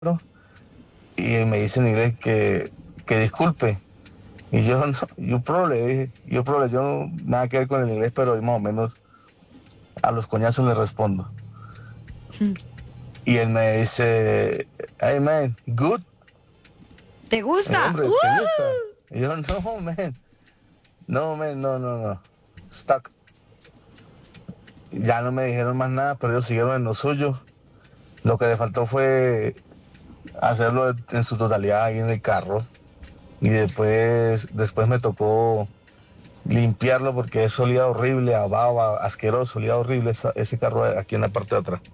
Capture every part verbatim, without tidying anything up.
y me dice en inglés que, que disculpe. Y yo, no, yo pro le dije, yo pro, yo no, nada que ver con el inglés, pero más o menos a los coñazos le respondo. Hmm. Y él me dice, hey man, good. ¿Te gusta? Y, hombre, ¿te uh. gusta? Y yo, no man, no man, no, no, no, stuck. Ya no me dijeron más nada, pero ellos siguieron en lo suyo. Lo que le faltó fue hacerlo en su totalidad ahí en el carro. Y después, después me tocó limpiarlo porque eso olía horrible, a baba, asqueroso, olía horrible esa, ese carro aquí en la parte de atrás.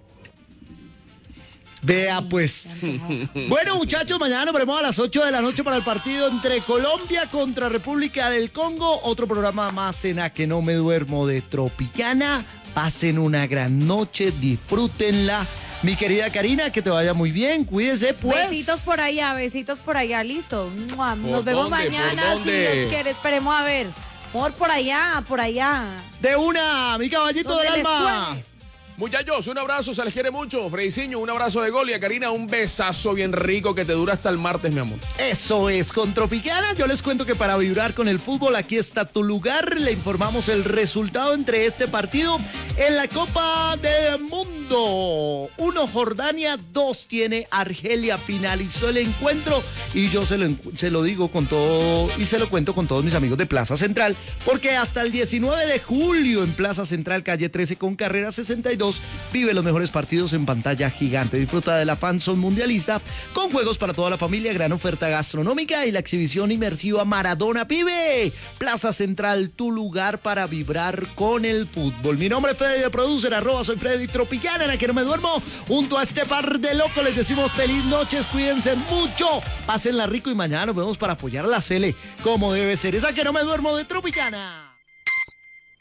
Vea pues. Bueno, muchachos, mañana nos veremos a las ocho de la noche para el partido entre Colombia contra República del Congo. Otro programa más en A Que No Me Duermo de Tropicana. Pasen una gran noche, disfrútenla. Mi querida Karina, que te vaya muy bien, cuídese pues. Besitos por allá, besitos por allá, listo. Nos vemos dónde, mañana, si Dios quiere, esperemos a ver. Amor, por allá, por allá. De una, mi caballito del alma. Muchachos, un abrazo, se les quiere mucho. Frediciño, un abrazo de gol y a Karina un besazo bien rico que te dura hasta el martes, mi amor. Eso es, con Tropicana yo les cuento que para vibrar con el fútbol aquí está tu lugar. Le informamos el resultado entre este partido en la Copa del Mundo. Uno Jordania, dos tiene Argelia. Finalizó el encuentro y yo se lo, se lo digo con todo y se lo cuento con todos mis amigos de Plaza Central, porque hasta el diecinueve de julio en Plaza Central, calle trece con carrera sesenta y dos, vive los mejores partidos en pantalla gigante. Disfruta de la Fanzone Mundialista con juegos para toda la familia, gran oferta gastronómica y la exhibición inmersiva Maradona Pibe. Plaza Central, tu lugar para vibrar con el fútbol. Mi nombre es Freddy de Producer, arroba soy Freddy Tropicana, en la que no me duermo. Junto a este par de locos les decimos feliz noches, cuídense mucho, pásenla rico y mañana nos vemos para apoyar a la Cele como debe ser. Esa que no me duermo de Tropicana.